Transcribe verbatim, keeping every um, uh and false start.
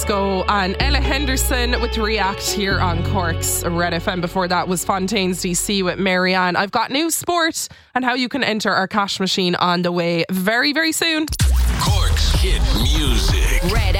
Go and Ella Henderson with React here on Cork's Red F M. Before that was Fontaine's D C with Marianne. I've got new sport and how you can enter our cash machine on the way very, very soon. Cork's hit music. Red